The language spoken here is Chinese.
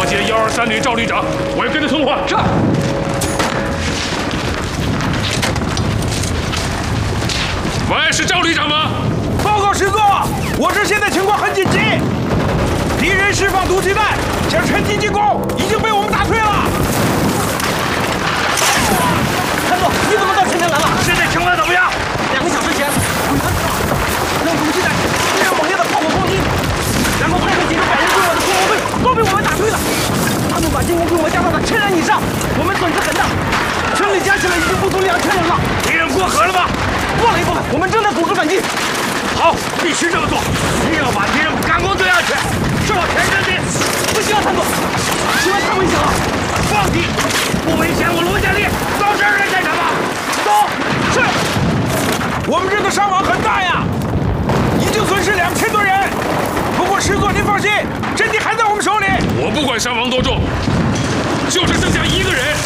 接123旅赵旅长，我要跟他通话。 是。 喂，是赵旅长吗？ 报告师座，我这现在情况很紧急，敌人释放毒气弹，想趁机进攻，已经被我们打退了。 参谋，你怎么到前面来了？ 现在情况怎么样 2个小时前，让毒气弹这样猛烈的炮火攻击，然后派出几个100人规模的空攻队都被我们打退了。他们把进攻规模加到了1000人以上，我们损失很大，城里加起来已经不足2000人了。 敌人过河了吗？ 过了一部分，我们正在组织反击。 好，必须这么做，一定要把敌人赶过对岸去。是我全身的， 不需要参谋，前面太危险了。 放屁！不危险，我罗建立到这儿来干什么？走！是。我们这个伤亡很大呀，已经损失2000多人。不过师座您放心，阵地还在我们手里。 我不管伤亡多重，就是剩下1个人，